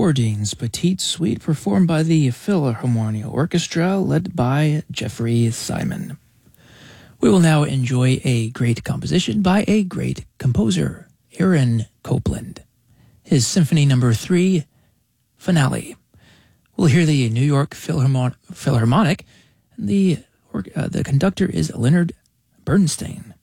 Bourdain's Petite Suite, performed by the Philharmonia Orchestra, led by Jeffrey Simon. We will now enjoy a great composition by a great composer, Aaron Copland. His Symphony No. 3, Finale. We'll hear the New York Philharmonic, and the conductor is Leonard Bernstein.